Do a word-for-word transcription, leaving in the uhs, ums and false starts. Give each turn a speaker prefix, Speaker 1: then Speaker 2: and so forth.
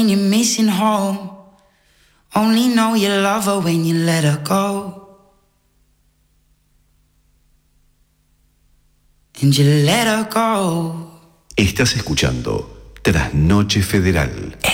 Speaker 1: When you're missing home, only know you love her when you let her go. And you let her go.
Speaker 2: Estás escuchando Trasnoche Federal.